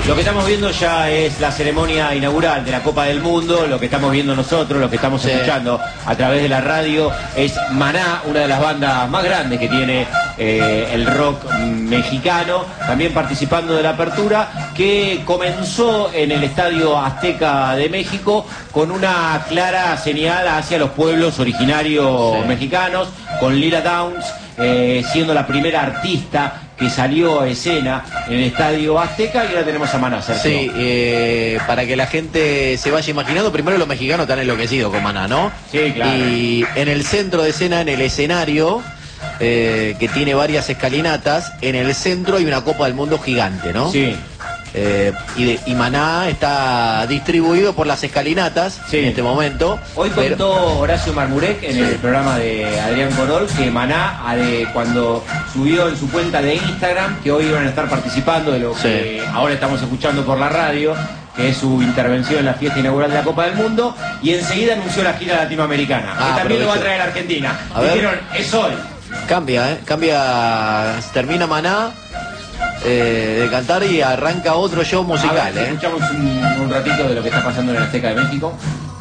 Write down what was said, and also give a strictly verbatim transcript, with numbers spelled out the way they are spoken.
Lo que estamos viendo ya es la ceremonia inaugural de la Copa del Mundo. Lo que estamos viendo nosotros, lo que estamos sí. escuchando a través de la radio es Maná, una de las bandas más grandes que tiene eh, el rock mexicano, también participando de la apertura, que comenzó en el Estadio Azteca de México con una clara señal hacia los pueblos originarios sí. mexicanos, con Lila Downs eh, siendo la primera artista que salió a escena en el Estadio Azteca, y ahora tenemos a Maná, Sergio. Sí, eh, para que la gente se vaya imaginando, primero los mexicanos están enloquecidos con Maná, ¿no? Sí, claro. Y en el centro de escena, en el escenario, eh, que tiene varias escalinatas, en el centro hay una Copa del Mundo gigante, ¿no? Sí. Eh, y, de, y Maná está distribuido por las escalinatas sí. en este momento. Hoy contó pero... Horacio Marmurek en sí. el programa de Adrián Corol que Maná, de, cuando subió en su cuenta de Instagram, que hoy iban a estar participando de lo que sí. ahora estamos escuchando por la radio, que es su intervención en la fiesta inaugural de la Copa del Mundo, y enseguida anunció la gira latinoamericana, ah, que también lo va a traer a Argentina. A Dijeron, ver. es hoy. Cambia, ¿eh? Cambia, termina Maná Eh, de cantar y arranca otro show musical. A ver, ¿eh? Escuchamos un, un ratito de lo que está pasando en el Azteca de México.